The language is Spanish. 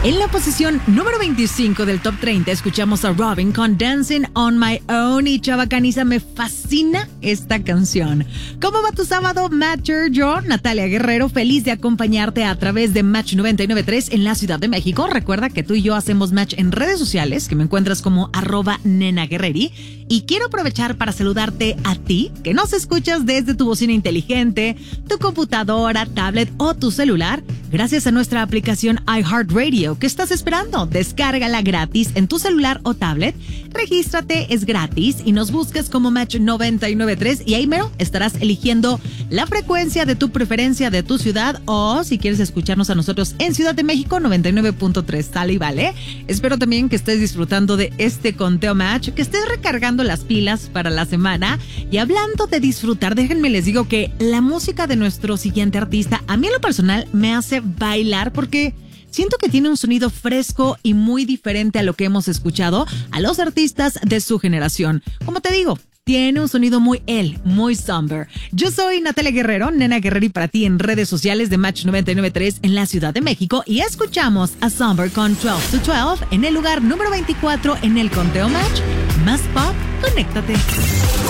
En la posición número 25 del Top 30 escuchamos a Robin con Dancing on My Own. Y Chava Caniza, me fascina esta canción. ¿Cómo va tu sábado, Matcher? Yo, Natalia Guerrero, feliz de acompañarte a través de Match 99.3 en la Ciudad de México. Recuerda que tú y yo hacemos match en redes sociales, que me encuentras como @nenaguerreri. Y quiero aprovechar para saludarte a ti, que nos escuchas desde tu bocina inteligente, tu computadora, tablet o tu celular, gracias a nuestra aplicación iHeartRadio. ¿Qué estás esperando? Descárgala gratis en tu celular o tablet. Regístrate, es gratis y nos buscas como Match 99.3 y ahí mero estarás eligiendo la frecuencia de tu preferencia de tu ciudad, o si quieres escucharnos a nosotros en Ciudad de México 99.3, ¿sale y vale? Espero también que estés disfrutando de este conteo Match, que estés recargando las pilas para la semana. Y hablando de disfrutar, déjenme les digo que la música de nuestro siguiente artista a mí en lo personal me hace bailar, porque siento que tiene un sonido fresco y muy diferente a lo que hemos escuchado a los artistas de su generación. Como te digo, tiene un sonido muy muy somber. Yo soy Natalia Guerrero, Nena Guerreri para ti en redes sociales de Match 99.3 en la Ciudad de México, y escuchamos a Somber con 12 to 12 en el lugar número 24 en el conteo Match. Más pop, conéctate.